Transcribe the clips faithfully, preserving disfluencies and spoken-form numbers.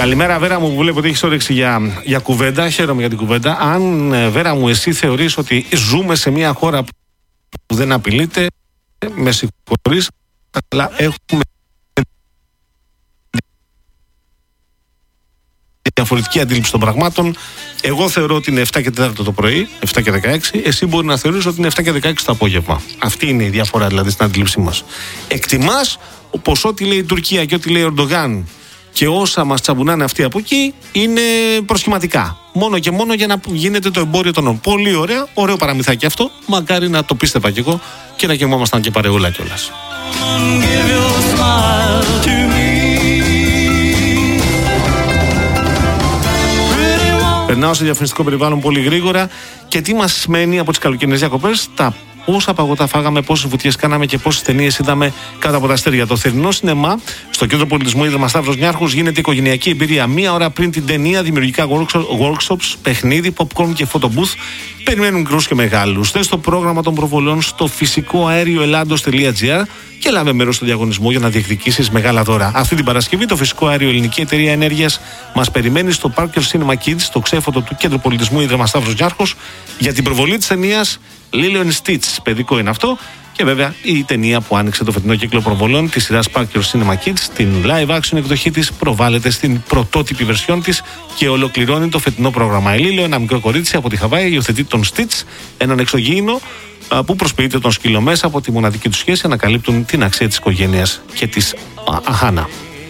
Καλημέρα, Βέρα μου, που βλέπω ότι έχεις όρεξη για, για κουβέντα. Χαίρομαι για την κουβέντα. Αν, Βέρα μου, εσύ θεωρείς ότι ζούμε σε μια χώρα που δεν απειλείται, με συγχωρείς, αλλά έχουμε διαφορετική αντίληψη των πραγμάτων. Εγώ θεωρώ ότι είναι επτά και τέσσερα το πρωί, επτά και δεκαέξι. Εσύ μπορεί να θεωρείς ότι είναι επτά και δεκαέξι το απόγευμα. Αυτή είναι η διαφορά δηλαδή στην αντίληψή μας. Εκτιμάς πως ό,τι λέει η Τουρκία και ό,τι λέει ο Ερντογάν και όσα μας τσαμπουνάνε αυτοί από εκεί είναι προσχηματικά. Μόνο και μόνο για να γίνεται το εμπόριο των όρων. Πολύ ωραία, ωραίο παραμυθάκι αυτό. Μακάρι να το πίστευα κι εγώ και να κοιμόμασταν και παρεούλα κιόλας. Περνάω σε διαφημιστικό περιβάλλον πολύ γρήγορα και τι μας μένει από τις καλοκαιρινές διακοπές, τα πόσα παγωτά φάγαμε, πόσες βουτιές κάναμε και πόσες ταινίες είδαμε κάτω από τα αστέρια. Το θερινό σινεμά στο Κέντρο Πολιτισμού Ίδρυμα Σταύρος Νιάρχος γίνεται οικογενειακή εμπειρία. Μία ώρα πριν την ταινία, δημιουργικά workshops, παιχνίδι, popcorn και photobooth. Περιμένουν μικρούς και μεγάλους. Δες το πρόγραμμα των προβολών στο φυσικό αέριο ελλάντος τελεία τζι άρ και λάβε μέρος στο διαγωνισμό για να διεκδικήσεις μεγάλα δώρα. Αυτή την Παρασκευή το φυσικό αέριο Ελληνική Εταιρεία Ενέργειας μας περιμένει στο Parker Cinema Kids, στο ξέφωτο του Κέντρου Πολιτισμού Ίδρυμα Σταύρος Νιάρχος, για την προβολή της ταινίας Lilo and Stitch. Παιδικό είναι αυτό. Και βέβαια η ταινία που άνοιξε το φετινό κύκλο προβολών της σειράς Parker Cinema Kids, την live action εκδοχή της, προβάλλεται στην πρωτότυπη βερσιόν της και ολοκληρώνει το φετινό πρόγραμμα. Η Lilo, ένα μικρό κορίτσι από τη Χαβάη, υιοθετεί τον Stitch, έναν εξωγήινο που προσποιείται τον σκύλο. Μέσα από τη μοναδική του σχέση ανακαλύπτουν την αξία της οικογένειας και της Αχάνα.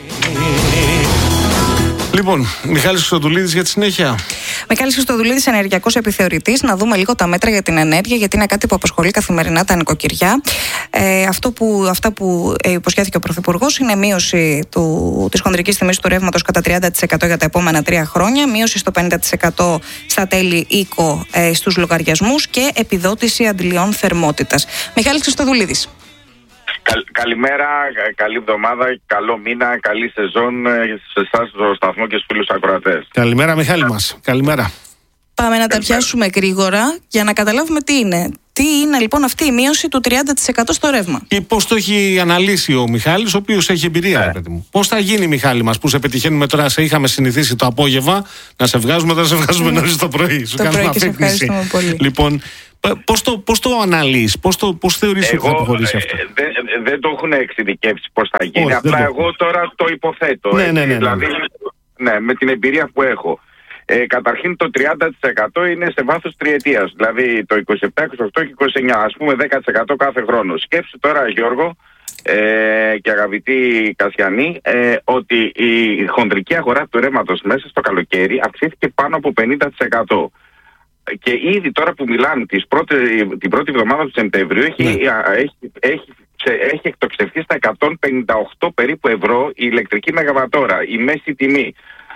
Λοιπόν, Μιχάλης Χρυστοδουλίδης για τη συνέχεια. Μιχάλης Χρυστοδουλίδης, ενεργειακός επιθεωρητής. Να δούμε λίγο τα μέτρα για την ενέργεια, γιατί είναι κάτι που απασχολεί καθημερινά τα νοικοκυριά. Ε, αυτό που, αυτά που υποσχέθηκε ο Πρωθυπουργός είναι μείωση του, της χονδρικής τιμής του ρεύματος κατά τριάντα τοις εκατό για τα επόμενα τρία χρόνια, μείωση στο πενήντα τοις εκατό στα τέλη οίκο ε, στους λογαριασμούς και επιδότηση αντιλιών θερμότητας. Μιχάλης Χρυστοδουλίδης. Καλημέρα, καλή εβδομάδα, καλό μήνα, καλή σεζόν σε εσάς στο σταθμό και στους φίλους ακροατές. Καλημέρα, Μιχάλη μας. Καλημέρα. Πάμε να τα πιάσουμε γρήγορα για να καταλάβουμε τι είναι. Τι είναι λοιπόν αυτή η μείωση του τριάντα τοις εκατό στο ρεύμα. Και πώς το έχει αναλύσει ο Μιχάλης, ο οποίος έχει εμπειρία, ρε παιδί μου. Πώς θα γίνει, Μιχάλη μας, που σε πετυχαίνουμε τώρα, σε είχαμε συνηθίσει το απόγευμα να σε βγάζουμε, τώρα σε βγάζουμε νωρίς το πρωί. Σου το πρωί και σε ευχαριστούμε πολύ. Λοιπόν, πώς το, πώς το αναλύεις, πώς, το, πώς θεωρείς ότι θα προχωρήσει αυτό. Ε, δεν, δεν το έχουν εξειδικεύσει πώς θα γίνει. Όχι, απλά το εγώ τώρα το υποθέτω. Ναι, ναι, ναι, ναι. Δηλαδή, ναι, με την εμπειρία που έχω. Ε, καταρχήν το τριάντα τοις εκατό είναι σε βάθος τριετίας, δηλαδή το είκοσι επτά, είκοσι οκτώ και είκοσι εννιά, ας πούμε δέκα τοις εκατό κάθε χρόνο. Σκέψου τώρα, Γιώργο ε, και αγαπητοί Κασιανοί, ε, ότι η χονδρική αγορά του ρεύματος μέσα στο καλοκαίρι αυξήθηκε πάνω από πενήντα τοις εκατό. Και ήδη τώρα που μιλάμε τις πρώτες, την πρώτη εβδομάδα του Σεπτεμβρίου έχει, ναι. έχει, έχει, έχει εκτοξευθεί στα εκατόν πενήντα οκτώ περίπου ευρώ η ηλεκτρική μεγαβατόρα, η μέση τιμή.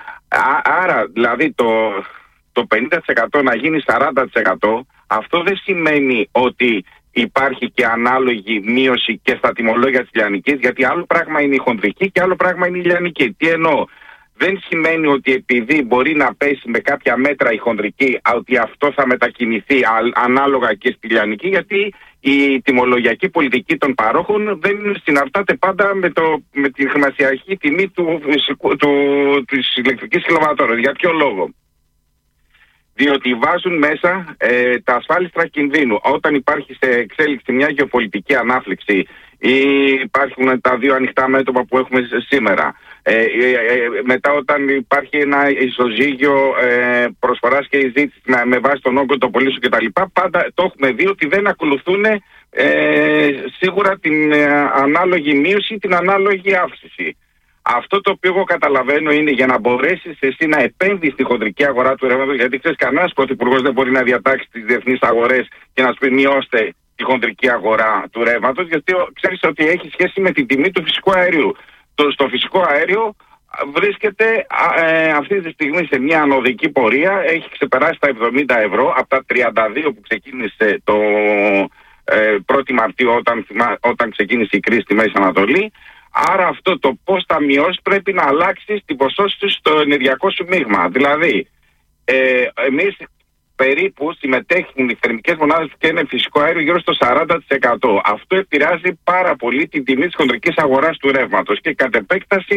Άρα δηλαδή το, το πενήντα τοις εκατό να γίνει σαράντα τοις εκατό, αυτό δεν σημαίνει ότι υπάρχει και ανάλογη μείωση και στα τιμολόγια της λιανικής, γιατί άλλο πράγμα είναι η χονδρική και άλλο πράγμα είναι η λιανική. Τι εννοώ? Δεν σημαίνει ότι επειδή μπορεί να πέσει με κάποια μέτρα η χονδρική, ότι αυτό θα μετακινηθεί ανάλογα και στη λιανική, γιατί η τιμολογιακή πολιτική των παρόχων δεν συναρτάται πάντα με, το, με την χρηματιακή τιμή του, του, της ηλεκτρικής κιλοβατόρας. Για ποιο λόγο? Διότι βάζουν μέσα ε, τα ασφάλιστρα κινδύνου. Όταν υπάρχει σε εξέλιξη μια γεωπολιτική ανάφλιξη ή υπάρχουν τα δύο ανοιχτά μέτωπα που έχουμε σήμερα, ε, ε, ε, μετά όταν υπάρχει ένα ισοζύγιο ε, προσφοράς και ζήτησης με, με βάση τον όγκο των πωλήσεων κτλ., πάντα το έχουμε δει ότι δεν ακολουθούν ε, σίγουρα την ε, ανάλογη μείωση, την ανάλογη αύξηση. Αυτό το οποίο εγώ καταλαβαίνω είναι για να μπορέσεις εσύ να επένδυσεις στη χονδρική αγορά του ρεύματος, γιατί ξέρεις, κανένας πρωθυπουργός δεν μπορεί να διατάξει τις διεθνείς αγορές και να σου πει μειώστε τη χονδρική αγορά του ρεύματος, γιατί ξέρεις ότι έχει σχέση με την τιμή του φυσικού αερίου. Το, στο φυσικό αέριο βρίσκεται ε, αυτή τη στιγμή σε μια ανωδική πορεία, έχει ξεπεράσει τα εβδομήντα ευρώ από τα τριάντα δύο που ξεκίνησε το ε, πρώτη Μαρτίου όταν, όταν ξεκίνησε η κρίση στη Μέση Ανατολή. Άρα αυτό το πώς θα μειώσει πρέπει να αλλάξει την ποσόστοση στο ενεργειακό σου μείγμα. Δηλαδή, ε, εμείς περίπου συμμετέχουν οι θερμικές μονάδες που είναι φυσικό αέριο γύρω στο σαράντα τοις εκατό. Αυτό επηρεάζει πάρα πολύ την τιμή της χονδρικής αγοράς του ρεύματος και κατ' επέκταση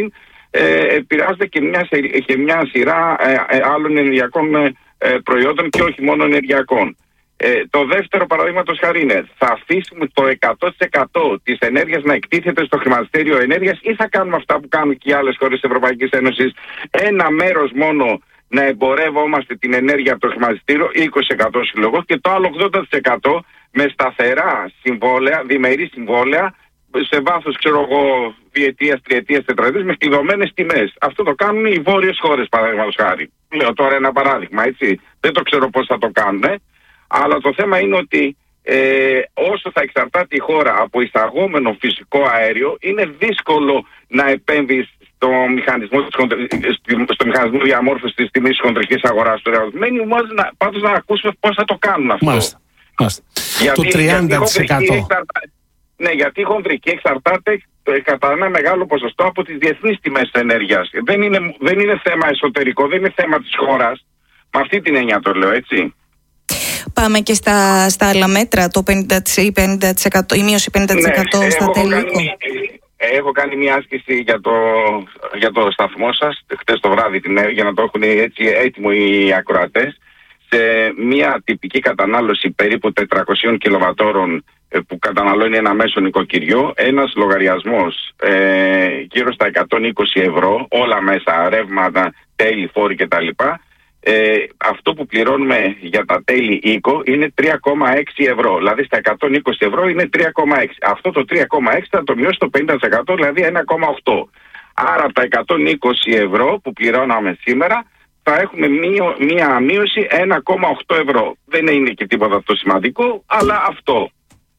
ε, επηρεάζεται και μια, και μια σειρά ε, ε, άλλων ενεργειακών ε, προϊόντων και όχι μόνο ενεργειακών. Ε, το δεύτερο παραδείγματος χάρη είναι, θα αφήσουμε το εκατό τοις εκατό της ενέργειας να εκτίθεται στο χρηματιστήριο ενέργειας ή θα κάνουμε αυτά που κάνουν και οι άλλες χώρες της Ευρωπαϊκής Ένωσης, ένα μέρος μόνο να εμπορεύομαστε την ενέργεια από το χρηματιστήριο, είκοσι τοις εκατό συλλογός, και το άλλο ογδόντα τοις εκατό με σταθερά συμβόλαια, διμερή συμβόλαια, σε βάθος, ξέρω εγώ, διετίας, τριετίας, τετραετίας, με κλειδωμένες τιμές. Αυτό το κάνουν οι βόρειες χώρες, παραδείγματος χάρη. Λέω τώρα ένα παράδειγμα, έτσι. Δεν το ξέρω πώς θα το κάνουν, αλλά το θέμα είναι ότι ε, όσο θα εξαρτάται η χώρα από εισαγόμενο φυσικό αέριο, είναι δύσκολο να επέμβει στο μηχανισμό, στο μηχανισμό διαμόρφωσης της τιμής της χοντρικής αγοράς του ρεύματος. Μένει όμως να, πάντως να ακούσουμε πώς θα το κάνουν αυτό. Μάλιστα. Μάλιστα. Γιατί, το τριάντα τοις εκατό. Γιατί εξαρτα... Ναι, γιατί η χοντρική εξαρτάται κατά ένα μεγάλο ποσοστό από τις διεθνείς τιμές της ενέργειας. Δεν είναι, δεν είναι θέμα εσωτερικό, δεν είναι θέμα της χώρας. Με αυτή την έννοια το λέω, έτσι. Πάμε και στα, στα άλλα μέτρα, το πενήντα τοις εκατό, η μείωση πενήντα τοις εκατό ναι, στα τέλη. Έχω κάνει μια άσκηση για το, για το σταθμό σας χτες το βράδυ, για να το έχουν έτσι έτοιμο οι ακροατές. Σε μια τυπική κατανάλωση περίπου τετρακόσιες κιλοβατόρων που καταναλώνει ένα μέσο νοικοκυριό, ένας λογαριασμός ε, γύρω στα εκατόν είκοσι ευρώ, όλα μέσα, ρεύματα, τέλη, φόροι κτλ. Ε, αυτό που πληρώνουμε για τα τέλη οίκο είναι τρία κόμμα έξι ευρώ. Δηλαδή στα εκατόν είκοσι ευρώ είναι τρία κόμμα έξι. Αυτό το τρία κόμμα έξι θα το μειώσει το πενήντα τοις εκατό, δηλαδή ένα κόμμα οκτώ. Άρα από τα εκατόν είκοσι ευρώ που πληρώναμε σήμερα θα έχουμε μία, μία μείωση ένα κόμμα οκτώ ευρώ. Δεν είναι και τίποτα αυτό σημαντικό, αλλά αυτό.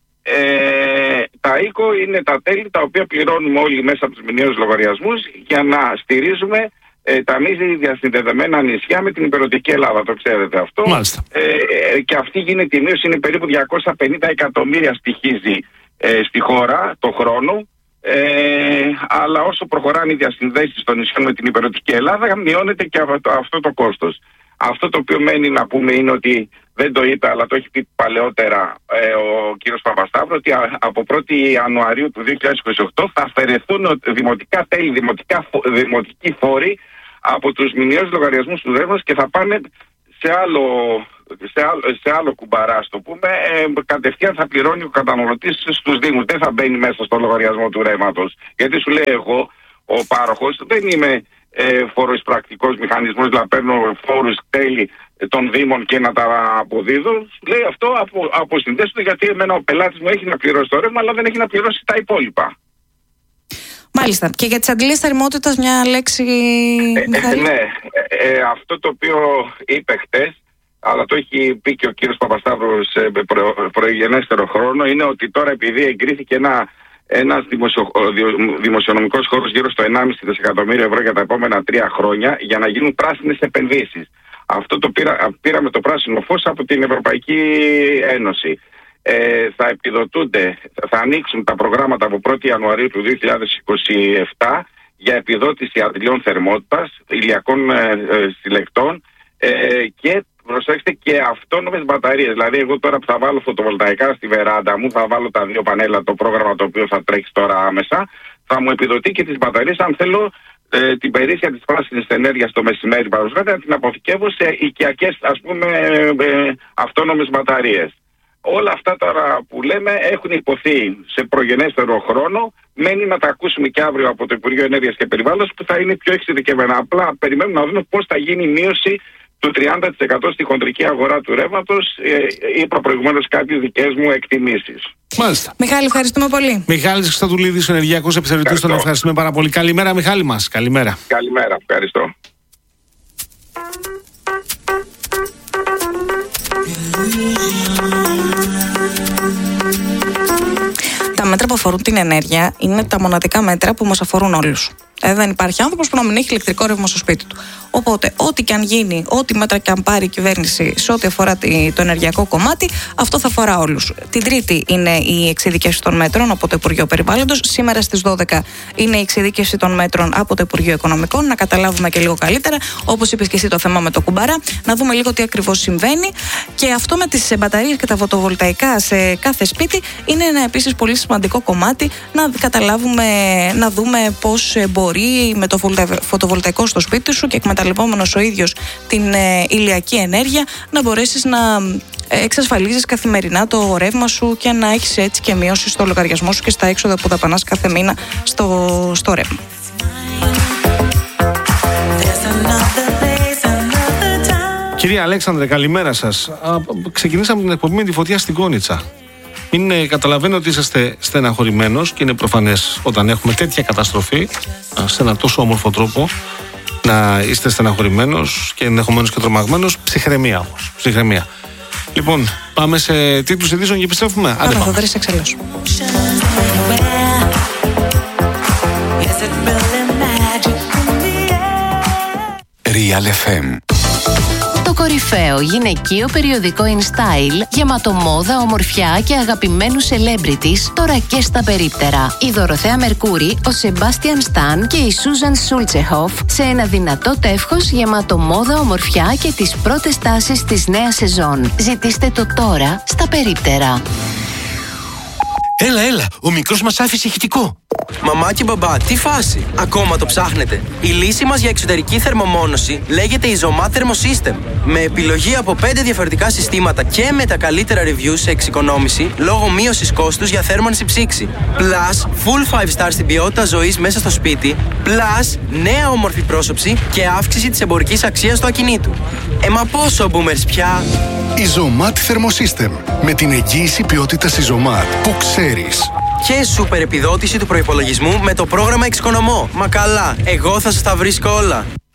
Ε, τα οίκο είναι τα τέλη τα οποία πληρώνουμε όλοι μέσα από τους μηνιαίους λογαριασμούς για να στηρίζουμε ε, τα μη διασυνδεδεμένα νησιά με την υπηρετική Ελλάδα. Το ξέρετε αυτό. Ε, και αυτή γίνεται η μείωση, είναι περίπου διακόσια πενήντα εκατομμύρια στοιχίζει ε, στη χώρα το χρόνο. Ε, αλλά όσο προχωράνε οι διασυνδέσεις των νησιών με την υπηρετική Ελλάδα, μειώνεται και αυτό, αυτό το κόστος. Αυτό το οποίο μένει να πούμε είναι ότι, δεν το είπε αλλά το έχει πει παλαιότερα ε, ο κύριος Παπασταύρου, ότι α, από πρώτη Ιανουαρίου του δύο χιλιάδες είκοσι οκτώ θα αφαιρεθούν δημοτικά τέλη, δημοτικά, δημοτικοί φόροι από τους μηνιαίους λογαριασμούς του ρεύματος και θα πάνε σε άλλο, σε άλλο, σε άλλο κουμπαρά, το πούμε, ε, κατευθείαν θα πληρώνει ο καταναλωτής στους Δήμους. Δεν θα μπαίνει μέσα στο λογαριασμό του ρεύματος. Γιατί σου λέει εγώ, ο πάροχος, δεν είμαι ε, φοροεισπρακτικός μηχανισμός, δηλαδή παίρνω φόρους, τέλη των Δήμων και να τα αποδίδω. Σου λέει αυτό απο, αποσυνδέσουν, γιατί εμένα ο πελάτης μου έχει να πληρώσει το ρεύμα, αλλά δεν έχει να πληρώσει τα υπόλοιπα. Μάλιστα. Και για τις αντλήσεις θερμότητας μια λέξη, ε, ε, Ναι, ε, ε, αυτό το οποίο είπε χτες, αλλά το έχει πει και ο κύριος Παπασταύρου σε προ, προηγενέστερο χρόνο, είναι ότι τώρα επειδή εγκρίθηκε ένα, ένας δημοσιο, δημοσιονομικός χώρος γύρω στο ενάμιση δισεκατομμύριο ευρώ για τα επόμενα τρία χρόνια για να γίνουν πράσινες επενδύσεις. Αυτό το πήρα, πήραμε το πράσινο φως από την Ευρωπαϊκή Ένωση. Ε, θα επιδοτούνται, θα ανοίξουν τα προγράμματα από πρώτη Ιανουαρίου του δύο χιλιάδες είκοσι επτά για επιδότηση αντλιών θερμότητας, ηλιακών ε, ε, συλλεκτών ε, και προσέξτε και αυτόνομες μπαταρίες. Δηλαδή εγώ τώρα που θα βάλω φωτοβολταϊκά στη βεράντα μου, θα βάλω τα δύο πανέλα, το πρόγραμμα το οποίο θα τρέξει τώρα άμεσα, θα μου επιδοτεί και τις μπαταρίες αν θέλω ε, την περίσσια της πράσινης ενέργειας το μεσημέρι παρουσιάζεται να την αποθηκεύω σε οικιακές, ας πούμε, ε, ε, αυτόνομες μπαταρίες. Όλα αυτά τώρα που λέμε έχουν υποθεί σε προγενέστερο χρόνο. Μένει να τα ακούσουμε και αύριο από το Υπουργείο Ενέργειας και Περιβάλλοντος που θα είναι πιο εξειδικευμένα. Απλά περιμένουμε να δούμε πώς θα γίνει η μείωση του τριάντα τοις εκατό στη χοντρική αγορά του ρεύματος. Ε, είπα προηγουμένως κάποιες δικές μου εκτιμήσεις. Μάλιστα. Μιχάλη, ευχαριστούμε πολύ. Μιχάλης Χρυστοδουλίδης, ο ενεργειακός επιθεωρητής, τον ευχαριστούμε πάρα πολύ. Καλημέρα, Μιχάλη μας. Καλημέρα. Καλημέρα, ευχαριστώ. Τα μέτρα που αφορούν την ενέργεια είναι τα μοναδικά μέτρα που μας αφορούν όλους. Ε, δεν υπάρχει άνθρωπος που να μην έχει ηλεκτρικό ρεύμα στο σπίτι του. Οπότε, ό,τι και αν γίνει, ό,τι μέτρα και αν πάρει η κυβέρνηση σε ό,τι αφορά το ενεργειακό κομμάτι, αυτό θα αφορά όλους. Την Τρίτη είναι η εξειδικεύση των μέτρων από το Υπουργείο Περιβάλλοντος. Σήμερα στις δώδεκα είναι η εξειδικεύση των μέτρων από το Υπουργείο Οικονομικών. Να καταλάβουμε και λίγο καλύτερα, όπως είπες και εσύ, το θέμα με το κουμπάρα, να δούμε λίγο τι ακριβώς συμβαίνει. Και αυτό με τις μπαταρίες και τα φωτοβολταϊκά σε κάθε σπίτι είναι ένα επίσης πολύ σημαντικό κομμάτι να καταλάβουμε, να δούμε πώς μπορεί μπορεί με το φωτοβολταϊκό στο σπίτι σου και εκμεταλλευόμενος ο ίδιος την ε, ηλιακή ενέργεια να μπορέσεις να εξασφαλίζεις καθημερινά το ρεύμα σου και να έχεις έτσι και μείωση στο λογαριασμό σου και στα έξοδα που δαπανάς κάθε μήνα στο, στο ρεύμα. Κυρία Αλέξανδρε, καλημέρα σας. Α, ξεκινήσαμε την εκπομπή με τη φωτιά στην Κόνιτσα. Είναι, καταλαβαίνω ότι είσαστε στεναχωρημένος και είναι προφανές όταν έχουμε τέτοια καταστροφή σε ένα τόσο όμορφο τρόπο να είστε στεναχωρημένος και ενδεχομένως και τρομαγμένος. Ψυχραιμία όμως. Ψυχραιμία. Λοιπόν, πάμε σε τίτλους ειδήσεων και επιστρέφουμε. Άντε πάμε. Θα εξελάσσω. Real εφ εμ. Το κορυφαίο γυναικείο περιοδικό InStyle, γεμάτο μόδα, ομορφιά και αγαπημένους celebrities, τώρα και στα περίπτερα. Η Δωροθέα Μερκούρη, ο Σεμπάστιαν Σταν και η Σούζαν Σούλτσεχοφ σε ένα δυνατό τεύχος γεμάτο μόδα, ομορφιά και τις πρώτες τάσεις της νέας σεζόν. Ζητήστε το τώρα στα περίπτερα. Έλα, έλα, ο μικρός μας άφησε ηχητικό. Μαμά και μπαμπά, τι φάση! Ακόμα το ψάχνετε? Η λύση μας για εξωτερική θερμομόνωση λέγεται Isomat Thermosystem. Με επιλογή από πέντε διαφορετικά συστήματα και με τα καλύτερα reviews σε εξοικονόμηση λόγω μείωσης κόστους για θέρμανση ψήξη. Plus, full five star στην ποιότητα ζωής μέσα στο σπίτι. Plus, νέα όμορφη πρόσωψη και αύξηση της εμπορικής αξίας του ακινήτου. Ε, μα πόσο boomers πια! Isomat Thermosystem. Με την εγγύηση ποιότητας Isomat που ξέρεις. Και σούπερ επιδότηση του προϋπολογισμού με το πρόγραμμα Εξοικονομώ. Μα καλά, εγώ θα σας τα βρίσκω όλα.